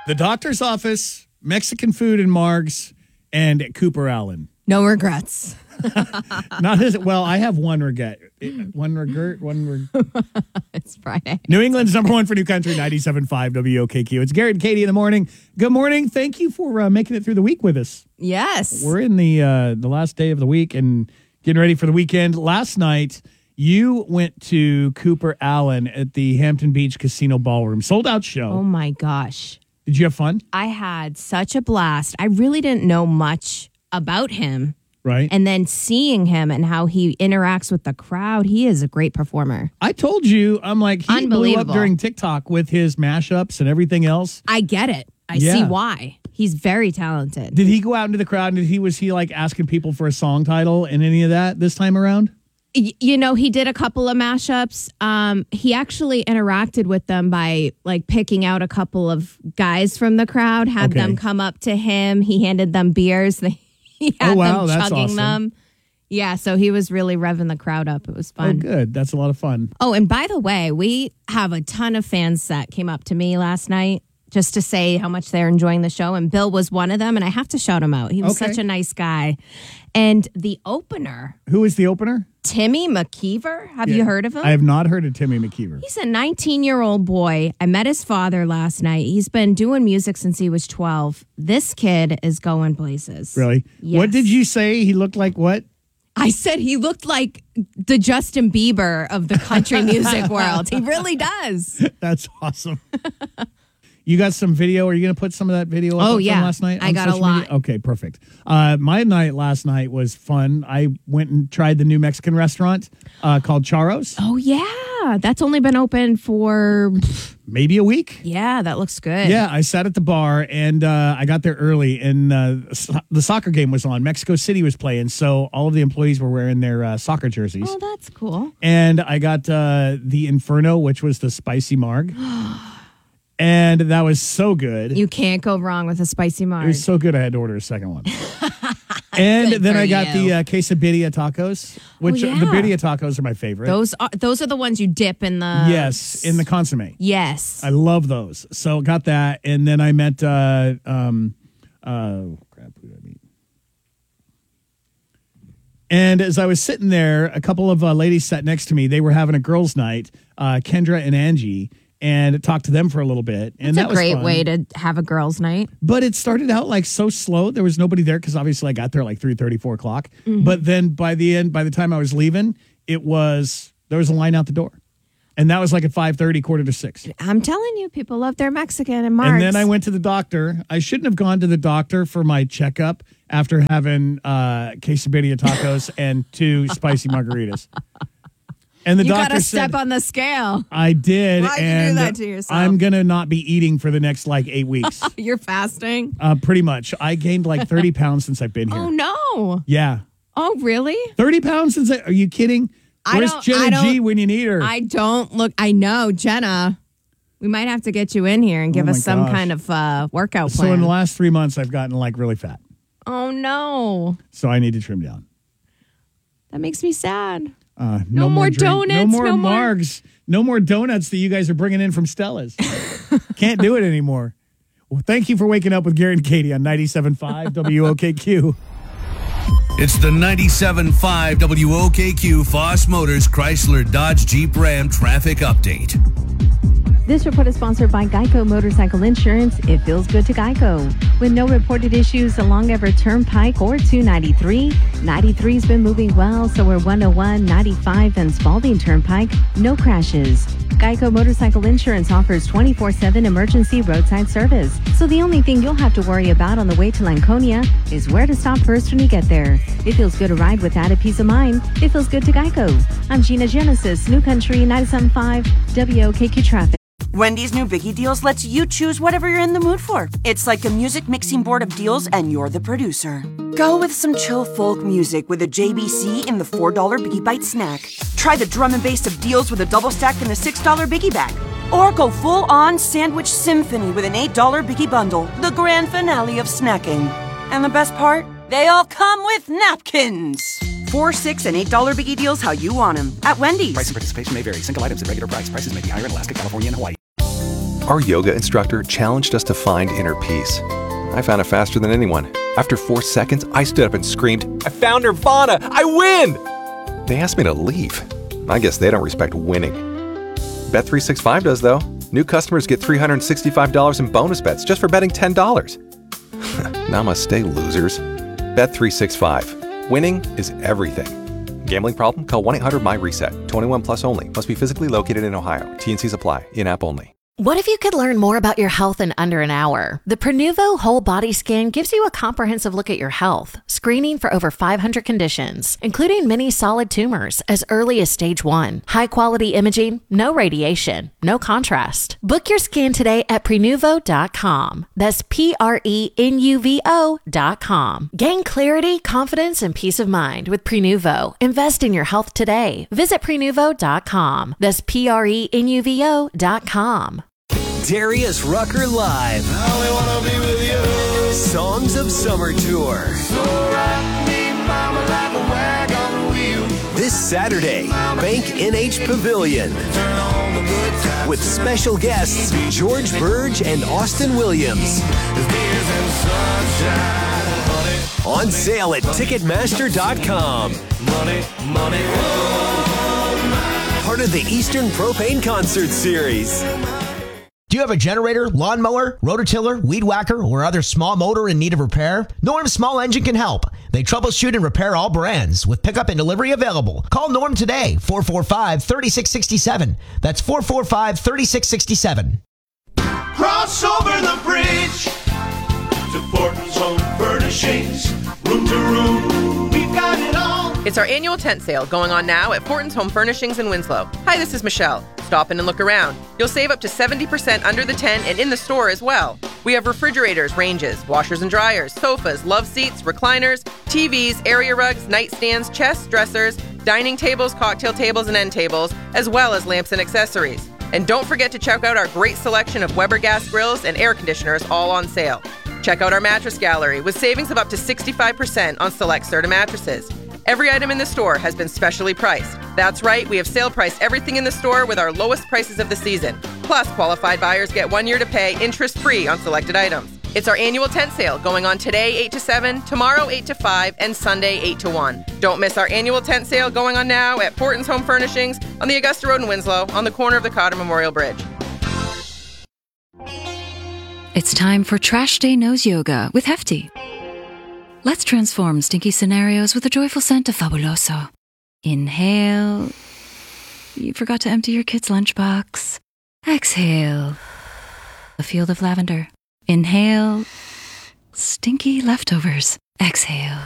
The doctor's office, Mexican food and Margs, and Cooper Allen. No regrets. Not as well. I have one regret. It's Friday. New England's number one for New Country, 97.5 WOKQ. It's Garrett and Katie in the morning. Good morning. Thank you for making it through the week with us. Yes. We're in the last day of the week and getting ready for the weekend. Last night, you went to Cooper Allen at the Hampton Beach Casino Ballroom. Sold out show. Oh, my gosh. Did you have fun? I had such a blast. I really didn't know much about him. Right. And then seeing him and how he interacts with the crowd, he is a great performer. I told you, I'm like, he blew up during TikTok with his mashups and everything else. I get it. I see why. He's very talented. Did he go out into the crowd and was he like asking people for a song title and any of that this time around? You know, he did a couple of mashups. He actually interacted with them by like picking out a couple of guys from the crowd, had them come up to him. He handed them beers. He had them chugging them. Yeah, so he was really revving the crowd up. It was fun. Oh, good. That's a lot of fun. Oh, and by the way, we have a ton of fans that came up to me last night just to say how much they're enjoying the show. And Bill was one of them, and I have to shout him out. He was such a nice guy. And the opener. Who is the opener? Timmy McKeever. Have you heard of him? I have not heard of Timmy McKeever. He's a 19-year-old boy. I met his father last night. He's been doing music since he was 12. This kid is going places. Really? Yes. What did you say? He looked like what? I said he looked like the Justin Bieber of the country music world. He really does. That's awesome. You got some video? Are you going to put some of that video up from last night? I got a lot. Media? Okay, perfect. My night last night was fun. I went and tried the new Mexican restaurant called Charos. Oh, yeah. That's only been open for maybe a week. Yeah, that looks good. Yeah, I sat at the bar and I got there early and the soccer game was on. Mexico City was playing, so all of the employees were wearing their soccer jerseys. Oh, that's cool. And I got the Inferno, which was the spicy marg. And that was so good. You can't go wrong with a spicy marg. It was so good I had to order a second one. And then I got the quesadilla tacos, which the birria tacos are my favorite. Those are the ones you dip in the... Yes, in the consomme. Yes. I love those. So got that. And then I met... crap, who did I meet? And as I was sitting there, a couple of ladies sat next to me. They were having a girls' night, Kendra and Angie, and talked to them for a little bit. And That's that a great was way to have a girls' night. But it started out like so slow. There was nobody there because obviously I got there like 3:30, 4 o'clock. Mm-hmm. But then by the time I was leaving, there was a line out the door. And that was like at 5:30, 5:45. I'm telling you, people love their Mexican and Margs. And then I went to the doctor. I shouldn't have gone to the doctor for my checkup after having quesadilla tacos and 2 spicy margaritas. And the you doctor gotta said, step on the scale. I did. Why'd and you do that to yourself? I'm going to not be eating for the next like 8 weeks. You're fasting? Pretty much. I gained like 30 pounds since I've been here. Oh, no. Yeah. Oh, really? 30 pounds since are you kidding? Where's Jenna G when you need her? I don't look. I know, Jenna. We might have to get you in here and give us some kind of workout plan. So in the last 3 months, I've gotten like really fat. Oh, no. So I need to trim down. That makes me sad. No more donuts. No more margs. No more donuts that you guys are bringing in from Stella's. Can't do it anymore. Well, thank you for waking up with Gary and Katie on 97.5 WOKQ. It's the 97.5 WOKQ Foss Motors Chrysler Dodge Jeep Ram traffic update. This report is sponsored by Geico Motorcycle Insurance. It feels good to Geico. With no reported issues along Everett Turnpike or 293. 93's been moving well, so we're 101, 95, and Spalding Turnpike. No crashes. Geico Motorcycle Insurance offers 24/7 emergency roadside service. So the only thing you'll have to worry about on the way to Lanconia is where to stop first when you get there. It feels good to ride with added peace of mind. It feels good to Geico. I'm Gina Genesis, New Country 97.5 WOKQ Traffic. Wendy's new Biggie Deals lets you choose whatever you're in the mood for. It's like a music mixing board of deals, and you're the producer. Go with some chill folk music with a JBC in the $4 Biggie Bite snack. Try the drum and bass of deals with a double stack in the $6 Biggie Bag. Or go full-on sandwich symphony with an $8 Biggie Bundle, the grand finale of snacking. And the best part? They all come with napkins. $4, $6, and $8 Biggie Deals how you want them at Wendy's. Price and participation may vary. Single items at regular price. Prices may be higher in Alaska, California, and Hawaii. Our yoga instructor challenged us to find inner peace. I found it faster than anyone. After 4 seconds, I stood up and screamed, "I found Nirvana! I win!" They asked me to leave. I guess they don't respect winning. Bet365 does, though. New customers get $365 in bonus bets just for betting $10. Namaste, losers. Bet365. Winning is everything. Gambling problem? Call 1-800-MY-RESET. 21 plus only. Must be physically located in Ohio. T&Cs apply. In-app only. What if you could learn more about your health in under an hour? The Prenuvo Whole Body Scan gives you a comprehensive look at your health, screening for over 500 conditions, including many solid tumors as early as stage 1. High-quality imaging, no radiation, no contrast. Book your scan today at Prenuvo.com. That's Prenuvo.com. Gain clarity, confidence, and peace of mind with Prenuvo. Invest in your health today. Visit Prenuvo.com. That's Prenuvo.com. Darius Rucker Live. I only wanna be with you. Songs of Summer Tour. So rock me, mama, like a wagon wheel. This Saturday, Bank NH Pavilion. Turn on the good times. With special guests George Burge and Austin Williams. Beers and sunshine, honey. On sale at Ticketmaster.com. Money, money, oh, part of the Eastern Propane Concert Series. Do you have a generator, lawnmower, rototiller, weed whacker, or other small motor in need of repair? Norm Small Engine can help. They troubleshoot and repair all brands with pickup and delivery available. Call Norm today, 445-3667. That's 445-3667. Cross over the bridge to Fortin's Home Furnishings. Room to room, we've got it all. It's our annual tent sale going on now at Fortin's Home Furnishings in Winslow. Hi, this is Michelle. Stop in and look around. You'll save up to 70% under the tent and in the store as well. We have refrigerators, ranges, washers and dryers, sofas, love seats, recliners, TVs, area rugs, nightstands, chests, dressers, dining tables, cocktail tables, and end tables, as well as lamps and accessories. And don't forget to check out our great selection of Weber gas grills and air conditioners, all on sale. Check out our mattress gallery with savings of up to 65% on select Serta mattresses. Every item in the store has been specially priced. That's right, we have sale priced everything in the store with our lowest prices of the season. Plus, qualified buyers get 1 year to pay interest-free on selected items. It's our annual tent sale going on today 8 to 7, tomorrow 8 to 5, and Sunday 8 to 1. Don't miss our annual tent sale going on now at Fortin's Home Furnishings on the Augusta Road in Winslow on the corner of the Cotter Memorial Bridge. It's time for Trash Day Nose Yoga with Hefty. Let's transform stinky scenarios with a joyful scent of Fabuloso. Inhale. You forgot to empty your kid's lunchbox. Exhale. A field of lavender. Inhale. Stinky leftovers. Exhale.